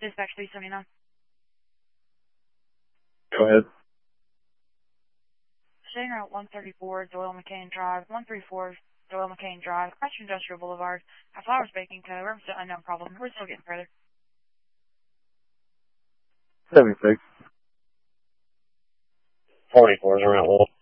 Dispatch 379. Go ahead. Staying route 134 Doyle McCain Drive, 134 Doyle McCain Drive, Crash Industrial Boulevard, Flowers Baking Co. Represent unknown problem. We're still getting further. 76. 44 is around 1.